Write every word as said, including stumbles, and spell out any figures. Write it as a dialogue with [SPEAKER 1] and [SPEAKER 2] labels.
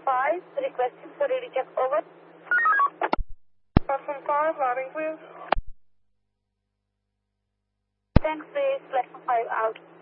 [SPEAKER 1] five, requesting for ready check, over.
[SPEAKER 2] Platform five, louding clear.
[SPEAKER 1] Thanks, please. Platform five out.